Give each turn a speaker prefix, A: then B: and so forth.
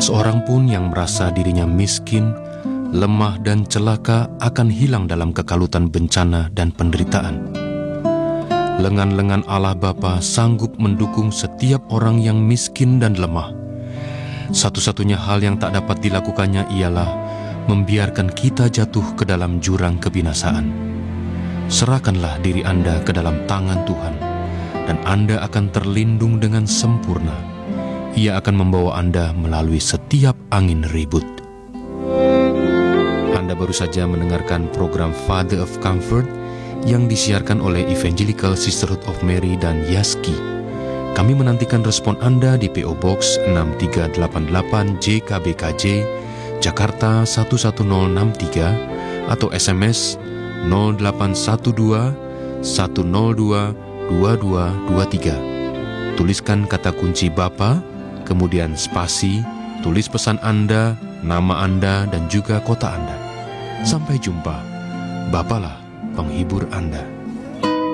A: seorang pun yang merasa dirinya miskin, lemah dan celaka akan hilang dalam kekalutan bencana dan penderitaan. Lengan-lengan Allah Bapa sanggup mendukung setiap orang yang miskin dan lemah. Satu-satunya hal yang tak dapat dilakukannya ialah membiarkan kita jatuh ke dalam jurang kebinasaan. Serahkanlah diri Anda ke dalam tangan Tuhan, dan Anda akan terlindung dengan sempurna. Ia akan membawa Anda melalui setiap angin ribut. Anda baru saja mendengarkan program Father of Comfort yang disiarkan oleh Evangelical Sisterhood of Mary dan Yaski. Kami menantikan respon Anda di PO Box 6388 JKBKJ, Jakarta 11063, atau SMS 0812 102 2223. Tuliskan kata kunci Bapa, kemudian spasi, tulis pesan Anda, nama Anda, dan juga kota Anda. Sampai jumpa. Bapalah penghibur Anda.